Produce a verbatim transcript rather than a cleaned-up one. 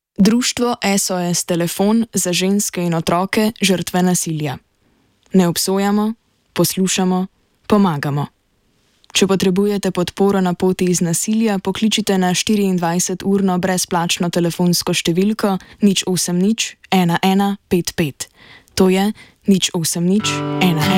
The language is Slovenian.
Društvo S O S Telefon za ženske in otroke žrtve nasilja. Ne obsojamo, poslušamo, pomagamo. Če potrebujete podporo na poti iz nasilja, pokličite na štiriindvajseturno brezplačno telefonsko številko nič osem nič ena ena pet pet. To je nič osem nič ena ena.